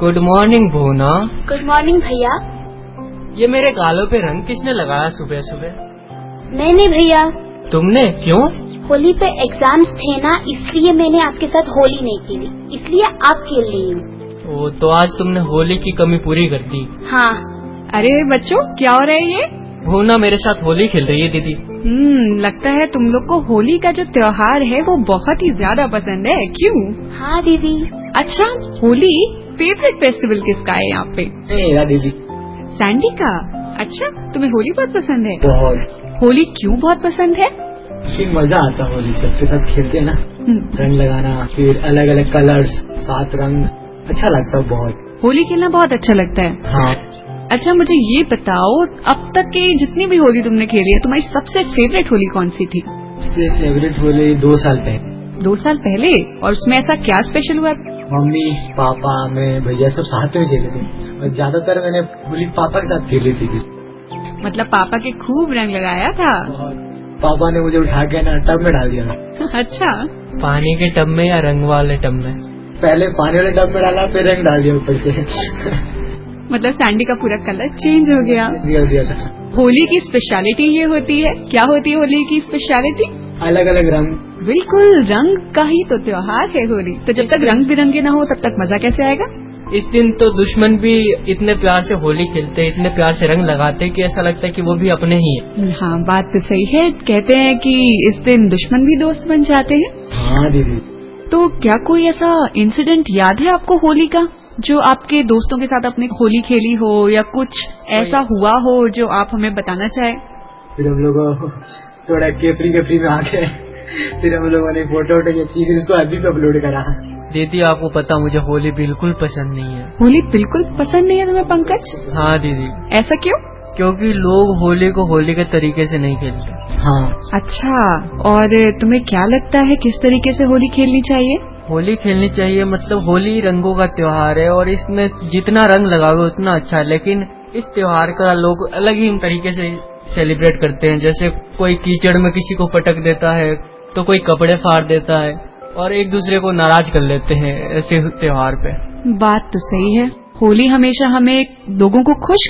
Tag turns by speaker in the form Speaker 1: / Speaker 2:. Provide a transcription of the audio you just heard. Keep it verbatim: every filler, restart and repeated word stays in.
Speaker 1: Good morning Bhuvana.
Speaker 2: Good morning भैया।
Speaker 1: ये मेरे गालों पे रंग किसने लगाया सुबह सुबह?
Speaker 2: मैंने भैया।
Speaker 1: तुमने? क्यों?
Speaker 2: होली पे एग्जाम्स थे ना, इसलिए मैंने आपके साथ होली नहीं खेली, इसलिए आप खेल रही हूँ।
Speaker 1: ओ, तो आज तुमने होली की कमी पूरी कर दी।
Speaker 2: हाँ।
Speaker 3: अरे बच्चों, क्या हो रहा है ये?
Speaker 1: भुवना मेरे साथ होली खेल रही है दीदी।
Speaker 3: हम्म लगता है तुम लोग को होली का जो त्योहार है वो बहुत ही ज्यादा पसंद है, क्यों?
Speaker 2: हाँ दीदी।
Speaker 3: अच्छा, होली फेवरेट फेस्टिवल किसका है यहाँ पे?
Speaker 1: मेरा दीदी।
Speaker 3: सैंडी का? अच्छा, तुम्हें होली बहुत पसंद है?
Speaker 1: बहुत।
Speaker 3: होली क्यों बहुत पसंद है?
Speaker 1: मजा आता है होली, सबके साथ खेलते हैं ना, रंग लगाना, फिर अलग अलग कलर्स, सात रंग, अच्छा लगता है बहुत।
Speaker 3: होली खेलना बहुत अच्छा लगता है।
Speaker 1: हाँ।
Speaker 3: अच्छा, मुझे ये बताओ, अब तक की जितनी भी होली तुमने खेली है, तुम्हारी सबसे फेवरेट होली कौन सी थी?
Speaker 1: सबसे फेवरेट होली दो साल पहले।
Speaker 3: दो साल पहले? और उसमें ऐसा क्या स्पेशल हुआ?
Speaker 1: मम्मी पापा मैं भैया सब साथ में खेले थे, और ज्यादातर मैंने होली पापा के साथ खेली थी।
Speaker 3: मतलब पापा के खूब रंग लगाया था?
Speaker 1: पापा ने मुझे उठा के ना टब में डाल दिया था।
Speaker 3: अच्छा,
Speaker 1: पानी के टब में या रंग वाले टब में? पहले पानी वाले टब में डाला, फिर रंग डाल दिया ऊपर से।
Speaker 3: मतलब सैंडी का पूरा कलर चेंज हो गया।
Speaker 1: दिया दिया था।
Speaker 3: होली की स्पेशलिटी ये होती है, क्या होती है होली की स्पेशलिटी?
Speaker 1: अलग अलग रंग।
Speaker 3: बिल्कुल, रंग का ही तो त्योहार है होली, तो जब तक रंग बिरंगे ना हो तब तक मजा कैसे आएगा?
Speaker 1: इस दिन तो दुश्मन भी इतने प्यार से होली खेलते, इतने प्यार से रंग लगाते कि ऐसा लगता है कि वो भी अपने ही है।
Speaker 3: हाँ, बात तो सही है। कहते हैं कि इस दिन दुश्मन भी दोस्त बन जाते हैं।
Speaker 1: हाँ दीदी।
Speaker 3: तो क्या कोई ऐसा इंसिडेंट याद है आपको होली का, जो आपके दोस्तों के साथ आपने होली खेली हो, या कुछ ऐसा हुआ हो जो आप हमें बताना चाहे?
Speaker 1: फिर हम लोग थोड़ा केपरी केपरी में आके फिर हम लोगों ने फोटो वोटो खींची, फिर उसको अभी पे अपलोड करा। दीदी आपको पता, मुझे होली बिल्कुल पसंद नहीं है।
Speaker 3: होली बिल्कुल पसंद नहीं है तुम्हें पंकज?
Speaker 1: हाँ दीदी।
Speaker 3: ऐसा क्यों?
Speaker 1: क्योंकि लोग होली को होली के तरीके से नहीं खेलते। हाँ।
Speaker 3: अच्छा, और तुम्हें क्या लगता है किस तरीके से होली खेलनी चाहिए?
Speaker 1: होली खेलनी चाहिए, मतलब होली रंगों का त्योहार है और इसमें जितना रंग लगाओगे उतना अच्छा है, लेकिन इस त्योहार का लोग अलग ही तरीके से सेलिब्रेट करते हैं। जैसे कोई कीचड़ में किसी को पटक देता है, तो कोई कपड़े फाड़ देता है और एक दूसरे को नाराज कर लेते हैं ऐसे त्योहार पे।
Speaker 3: बात तो सही है, होली हमेशा हमें लोगों को खुश